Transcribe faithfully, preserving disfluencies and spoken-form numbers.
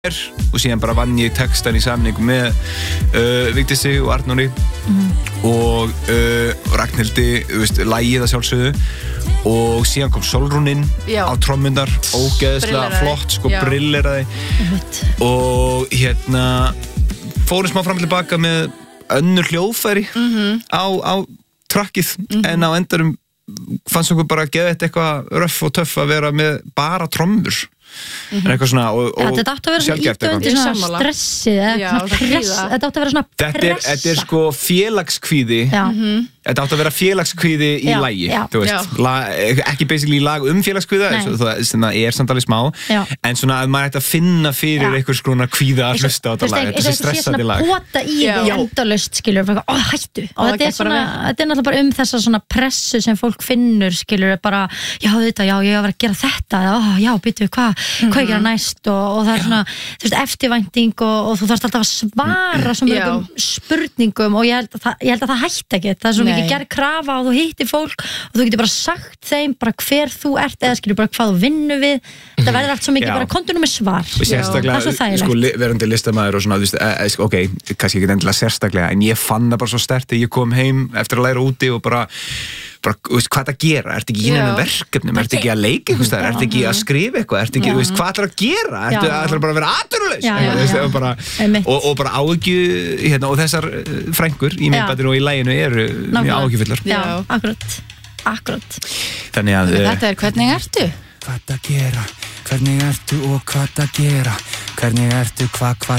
og síðan bara vann ég textan í samningu með uh, Vigdísi og Arnóri mm-hmm. og uh, Ragnhildi, þú veist, lagið að sjálfsögðu og síðan kom Solrúnin á trommundar, ógeðslega flott, sko, brilleraði og hérna fórum smá fram til baka með önnur hljóðfæri mm-hmm. á, á trakkið mm-hmm. en á endarum fannst okkur bara að geða þetta eitthvað röff og töff að vera með bara trommur mm-hmm. en eitthvað svona og, og þetta átti að vera svona ítöndi svona stressið þetta átti að vera svona pressa þetta er, þetta er sko félagskvíði mm-hmm. þetta átti að vera félagskvíði í já, lagi já, þú veist, la, ekki basically í lag um félagskvíða það er samt alveg smá já. En svona að maður ætti að finna fyrir já. Einhvers svona kvíða að hlusta á þetta lag þetta er stressandi lag þetta sé svona pota í því endalaust skilur, ó hættu og þetta er svona, þetta er náttúrulega bara um þessa svona pressu sem fólk finnur skilur, bara, já þetta, já ég var að vera að gera þetta ó já, býtu, hvað Mm-hmm. hvað ég gera næst og, og það er svona þú veist, eftirvænting og, og þú þarfst alltaf að svara svo mörgum spurningum og ég held að það, ég held að það hætti ekki það er svo mikið gerð krafa og þú hittir fólk og þú getur bara sagt þeim bara hver þú ert eða skilur bara hvað þú vinnur við mm-hmm. það verður allt svo mikið Já. Bara kontu nú með svar og sérstaklega, sko, verandi listamæður og svona, þú veist, e, ok, kannski ekki endilega sérstaklega en ég fann það bara svo sterkt þegar ég kom heim eftir að læra úti og bara bara, veist, hvað það gera, ertu ekki hérna með verkefnum ertu ekki að leika eitthvað staðar, ertu ekki að skrifa eitthvað ertu ekki, þú veist, hvað ætlar að gera ertu ætlar bara að vera atvinnulegs og, og bara áhyggju hérna, og þessar frængur í myndbandinu og í laginu eru mjög áhyggjufullar Já, akkurat, akkurat Þannig að Þetta er hvernig ertu? Hvað að gera, hvernig ertu og hvað að gera hvernig ertu, hvað, hvað